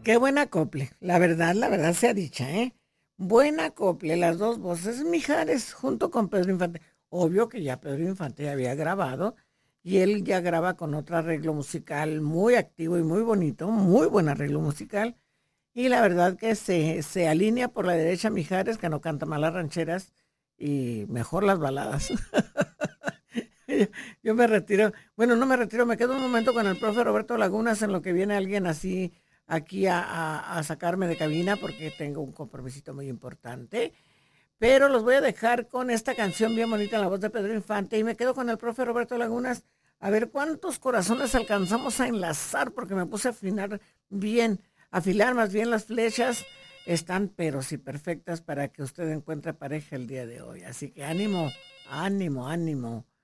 Qué buena acople, la verdad sea dicha, ¿eh? Buena acople, las dos voces, Mijares junto con Pedro Infante. Obvio que ya Pedro Infante ya había grabado y él ya graba con otro arreglo musical muy activo y muy bonito, muy buen arreglo musical. Y la verdad que se alinea por la derecha Mijares, que no canta malas rancheras y mejor las baladas. Yo me retiro, bueno, no me retiro, me quedo un momento con el profe Roberto Lagunas en lo que viene alguien así aquí a sacarme de cabina porque tengo un compromisito muy importante. Pero los voy a dejar con esta canción bien bonita en la voz de Pedro Infante y me quedo con el profe Roberto Lagunas a ver cuántos corazones alcanzamos a enlazar porque me puse a afinar bien, afilar más bien las flechas. Están pero sí perfectas para que usted encuentre pareja el día de hoy. Así que ánimo, ánimo, ánimo.